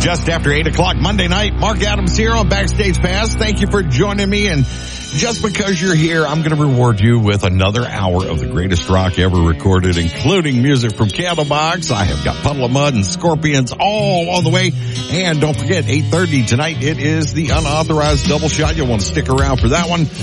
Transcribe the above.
Just after 8 o'clock Monday night, Mark Adams here on Backstage Pass. Thank you for joining me. And just because you're here, I'm going to reward you with another hour of the greatest rock ever recorded, including music from Candlebox. I have got Puddle of Mudd and Scorpions all on the way. And don't forget, 8:30 tonight, it is the unauthorized double shot. You'll want to stick around for that one.